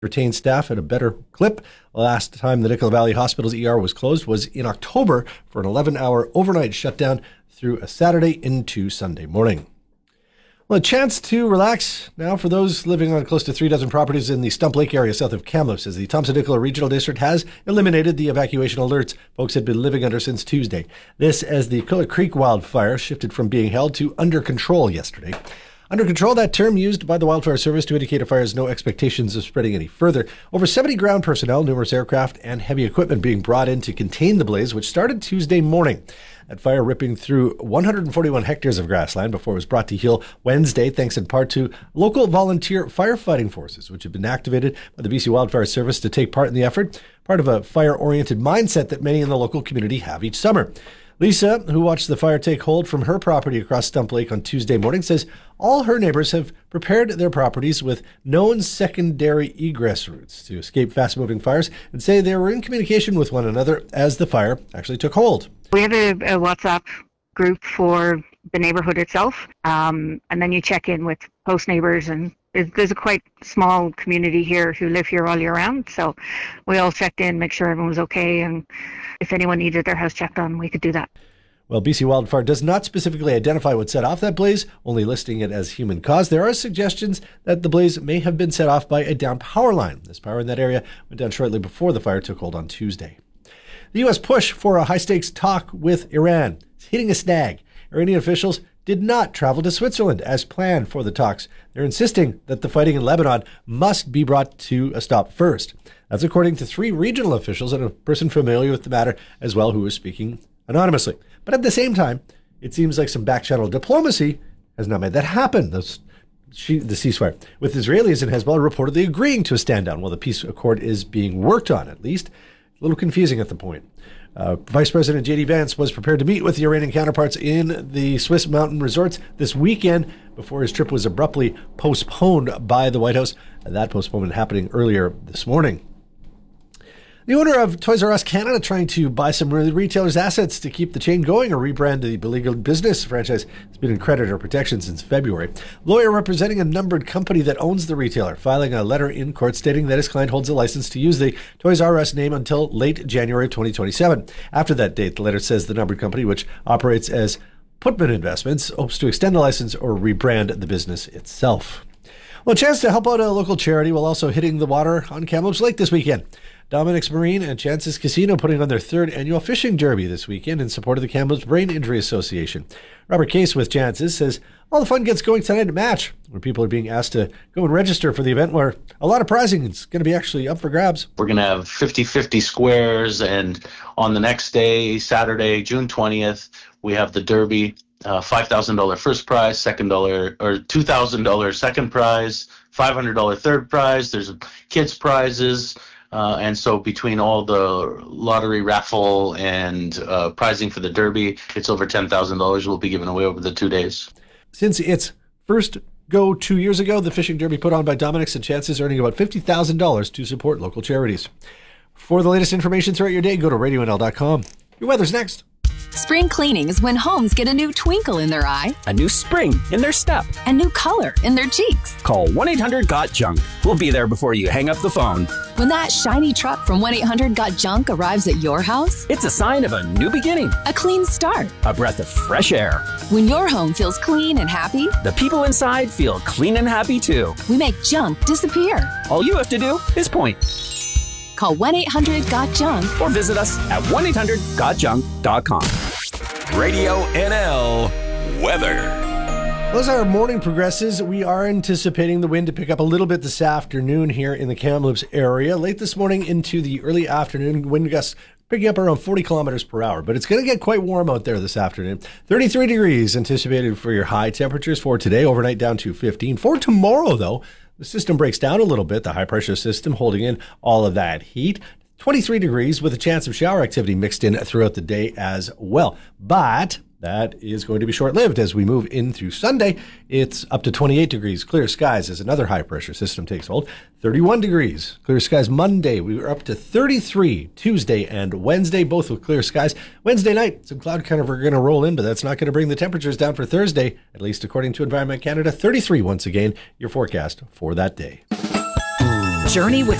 retain staff at a better clip. The last time the Nicola Valley Hospital's ER was closed was in October for an 11-hour overnight shutdown through a Saturday into Sunday morning. Well, a chance to relax now for those living on close to 36 properties in the Stump Lake area south of Kamloops, as the Thompson-Nicola Regional District has eliminated the evacuation alerts folks had been living under since Tuesday. This as the Quilla Creek wildfire shifted from being held to under control yesterday. Under control, that term used by the Wildfire Service to indicate a fire has no expectations of spreading any further. Over 70 ground personnel, numerous aircraft, and heavy equipment being brought in to contain the blaze, which started Tuesday morning. That fire ripping through 141 hectares of grassland before it was brought to heel Wednesday, thanks in part to local volunteer firefighting forces, which have been activated by the BC Wildfire Service to take part in the effort, part of a fire-oriented mindset that many in the local community have each summer. Lisa, who watched the fire take hold from her property across Stump Lake on Tuesday morning, says all her neighbors have prepared their properties with known secondary egress routes to escape fast-moving fires and say they were in communication with one another as the fire actually took hold. We have a WhatsApp group for the neighborhood itself, and then you check in with host neighbors, and there's a quite small community here who live here all year round, so we all checked in, make sure everyone was okay, and if anyone needed their house checked on, we could do that. Well, BC Wildfire does not specifically identify what set off that blaze, only listing it as human cause. There are suggestions that the blaze may have been set off by a down power line. This power in that area went down shortly before the fire took hold on Tuesday. The U.S. push for a high-stakes talk with Iran is hitting a snag. Iranian officials did not travel to Switzerland as planned for the talks. They're insisting that the fighting in Lebanon must be brought to a stop first. That's according to 3 regional officials and a person familiar with the matter as well who is speaking anonymously. But at the same time, it seems like some back-channel diplomacy has not made that happen. The ceasefire, with Israelis and Hezbollah reportedly agreeing to a stand-down while the peace accord is being worked on, at least. A little confusing at the point. Vice President J.D. Vance was prepared to meet with the Iranian counterparts in the Swiss mountain resorts this weekend before his trip was abruptly postponed by the White House. That postponement happening earlier this morning. The owner of Toys R Us Canada trying to buy some retailers' assets to keep the chain going or rebrand the beleaguered business franchise has been in creditor protection since February. Lawyer representing a numbered company that owns the retailer filing a letter in court stating that his client holds a license to use the Toys R Us name until late January of 2027. After that date, the letter says the numbered company, which operates as Putman Investments, hopes to extend the license or rebrand the business itself. Well, a chance to help out a local charity while also hitting the water on Kamloops Lake this weekend. Dominic's Marine and Chance's Casino putting on their 3rd annual fishing derby this weekend in support of the Kamloops Brain Injury Association. Robert Case with Chance's says all the fun gets going tonight at Match, where people are being asked to go and register for the event where a lot of prizing is going to be actually up for grabs. We're going to have 50-50 squares, and on the next day, Saturday, June 20th, we have the derby. $5,000 first prize, $2,000 second prize, $500 third prize. There's kids prizes. And so between all the lottery raffle and prizing for the derby, it's over $10,000 will be given away over the 2 days. Since its first go 2 years ago, the fishing derby put on by Dominic's and Chance's earning about $50,000 to support local charities. For the latest information throughout your day, go to RadioNL.com. Your weather's next. Spring cleaning is when homes get a new twinkle in their eye, a new spring in their step, a new color in their cheeks. Call 1-800-GOT-JUNK. We'll be there before you hang up the phone. When that shiny truck from 1-800-GOT-JUNK arrives at your house, it's a sign of a new beginning, a clean start, a breath of fresh air. When your home feels clean and happy, the people inside feel clean and happy too. We make junk disappear. All you have to do is point. Call 1-800-GOT-JUNK or visit us at 1-800-GOT-JUNK.com. Radio NL weather. As our morning progresses, we are anticipating the wind to pick up a little bit this afternoon here in the Kamloops area. Late this morning into the early afternoon, wind gusts picking up around 40 kilometers per hour. But it's going to get quite warm out there this afternoon. 33 degrees anticipated for your high temperatures for today, overnight down to 15. For tomorrow, though, the system breaks down a little bit, the high-pressure system holding in all of that heat. 23 degrees with a chance of shower activity mixed in throughout the day as well. But that is going to be short-lived as we move in through Sunday. It's up to 28 degrees, clear skies as another high-pressure system takes hold. 31 degrees, clear skies Monday. We were up to 33 Tuesday and Wednesday, both with clear skies. Wednesday night, some cloud cover going to roll in, but that's not going to bring the temperatures down for Thursday, at least according to Environment Canada. 33 once again, your forecast for that day. journey with